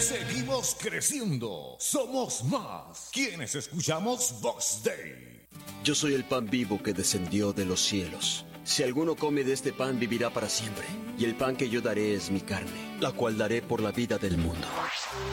Seguimos creciendo. Somos más. Quienes escuchamos Vox Day. Yo soy el pan vivo que descendió de los cielos. Si alguno come de este pan, vivirá para siempre. Y el pan que yo daré es mi carne, la cual daré por la vida del mundo.